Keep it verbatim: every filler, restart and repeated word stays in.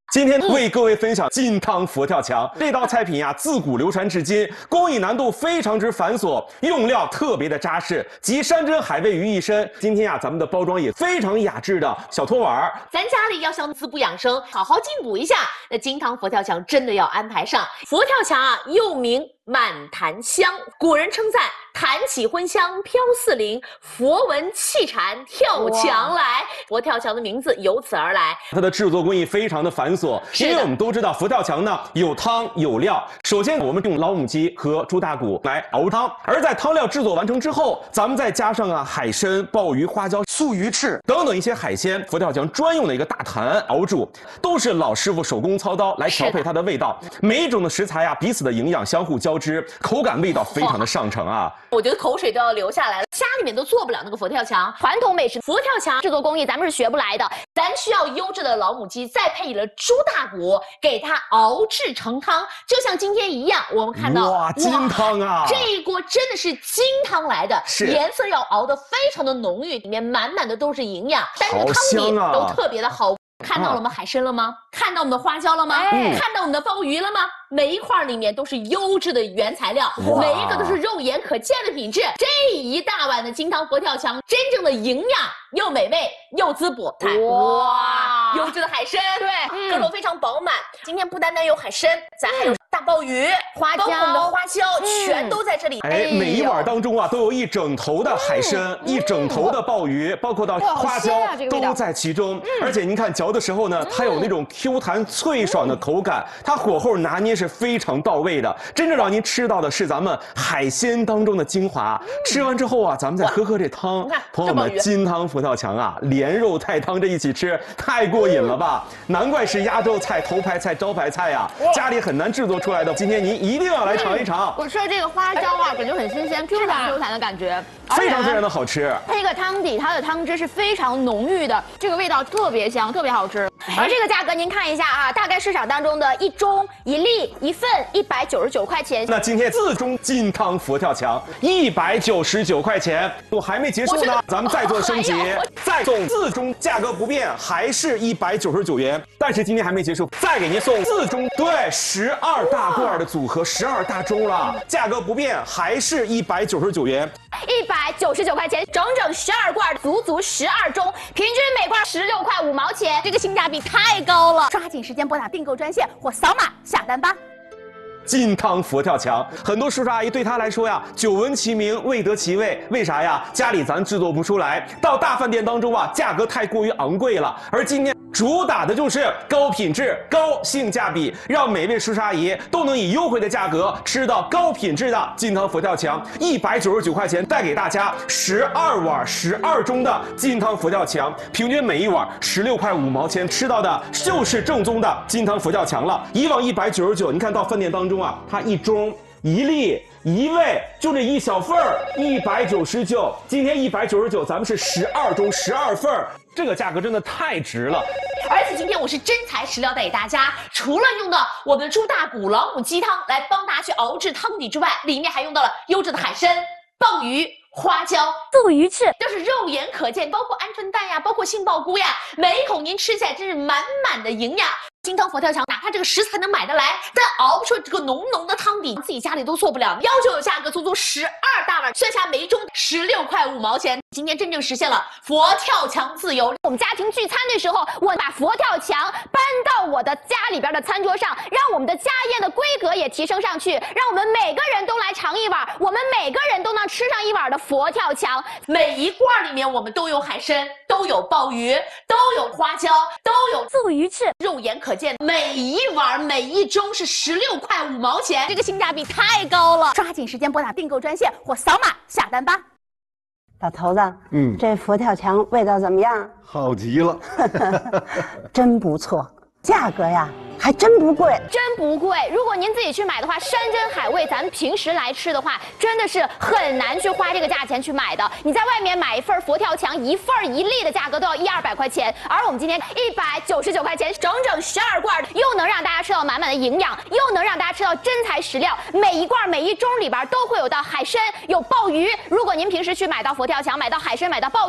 今天为各位分享金汤佛跳墙这道菜品呀，自古流传至今，工艺难度非常之繁琐，用料特别的扎实，集山珍海味于一身。今天呀，咱们的包装也非常雅致的小托碗儿， 咱家里要想滋补养生，好好进补一下，那金汤佛跳墙真的要安排上。佛跳墙啊，又名满坛香，古人称赞坛起荤香飘四邻，佛闻气禅跳墙来。佛跳墙的名字由此而来。 它的制作工艺非常的繁琐，因为我们都知道佛跳墙呢有汤有料。首先我们用老母鸡和猪大骨来熬汤，而在汤料制作完成之后，咱们再加上啊海参、鲍鱼、花椒、素鱼翅等等一些海鲜，佛跳墙专用的一个大坛熬煮，都是老师傅手工操刀来调配它的味道。每一种的食材啊，彼此的营养相互交织，口感味道非常的上乘啊。 我觉得口水都要流下来了，家里面都做不了那个佛跳墙。 传统美食佛跳墙制作工艺咱们是学不来的， 咱需要优质的老母鸡，再配了猪大骨，给它熬制成汤，就像今天一样。我们看到哇，金汤啊， 这一锅真的是金汤来的， 是颜色要熬得非常的浓郁，里面满满的都是营养，但是汤底啊都特别的好。看到了我们海参了吗？看到我们的花椒了吗？ 哎、 看到我们的鲍鱼了吗？每一块里面都是优质的原材料，每一个都是肉眼可见的品质。这一大碗的金汤佛跳墙，真正的营养又美味又滋补。哇，优质的海参，对，个头非常饱满。今天不单单有海参，咱还有大鲍鱼、 花椒， 包括我们的花椒，全都在这里。 哎，每一碗当中啊，都有一整头的海参，一整头的鲍鱼，包括到花椒都在其中。而且您看嚼的时候呢，它有那种 Q 弹脆爽的口感，它火候拿捏是非常到位的，真正让您吃到的是咱们海鲜当中的精华。吃完之后啊，咱们再喝喝这汤，朋友们，金汤佛跳墙啊，连肉带汤这一起吃，太过瘾了吧！难怪是压轴菜、头牌菜、招牌菜呀，家里很难制作出来的。今天您一定要来尝一尝。 我吃的这个花椒啊，感觉很新鲜 ，Q 弹 Q 弹的感觉， 非常非常的好吃。 这个汤底，它的汤汁是非常浓郁的，这个味道特别香，特别好吃。而这个价格您看一下啊，大概市场当中的一盅、一粒、一份一百九十九块钱。 那今天四盅金汤佛跳墙一百九十九块钱，我还没结束呢，咱们再做升级，再送四盅，价格不变，还是一百九十九元。但是今天还没结束，再给您送四盅，对，十二大罐的组合，十二大盅了，价格不变，还是一百九十九元。 一百九十九块钱，整整十二罐，足足十二盅，平均每罐十六块五毛钱，这个性价比太高了！抓紧时间拨打订购专线或扫码下单吧。 金汤佛跳墙，很多叔叔阿姨对他来说呀，久闻其名，未得其味。为啥呀？家里咱制作不出来，到大饭店当中啊，价格太过于昂贵了。而今天主打的就是高品质、高性价比，让每位叔叔阿姨都能以优惠的价格吃到高品质的金汤佛跳墙，一百九十九块钱带给大家十二碗、十二盅的金汤佛跳墙，平均每一碗十六块五毛钱，吃到的就是正宗的金汤佛跳墙了。以往一百九十九，你看到饭店当中啊，它一盅、一粒、一味，就这一小份儿，一百九十九。今天一百九十九，咱们是十二盅、十二份儿，这个价格真的太值了。 而且今天我是真材实料带给大家，除了用到我们的猪大骨老母鸡汤来帮大家去熬制汤底之外，里面还用到了优质的海参、鲍鱼、花椒、 素鱼翅， 都是肉眼可见，包括鹌鹑蛋呀，包括杏鲍菇呀，每一口您吃起来真是满满的营养。金汤佛跳墙，哪怕这个食材能买得来，但熬不出这个浓浓的汤底，自己家里都做不了。要求有价格，足足十二大碗，算下每一盅十六块五毛钱。今天真正实现了佛跳墙自由。 我们家庭聚餐的时候，我把佛跳墙搬到我的家里边的餐桌上，让我们的家宴的规格也提升上去，让我们每个人都来尝一碗，我们每个人都能吃上一碗的佛跳墙。 每一罐里面我们都有海参，都有鲍鱼，都有花椒，都有素鱼翅， 肉眼可见。每一碗每一盅是十六块五毛钱， 这个性价比太高了！抓紧时间拨打订购专线或扫码下单吧。 老头子， 嗯， 这佛跳墙味道怎么样？ 好极了， 真不错，价格呀还真不贵， 真不贵。如果您自己去买的话，山珍海味，咱们平时来吃的话，真的是很难去花这个价钱去买的。你在外面买一份佛跳墙，一份一粒的价格都要一二百块钱，而我们今天一百九十九块钱，整整十二罐，又能让大家吃到满满的营养，又能让大家吃到真材实料。每一罐每一盅里边都会有到海参，有鲍鱼。如果您平时去买到佛跳墙，买到海参，买到鲍鱼。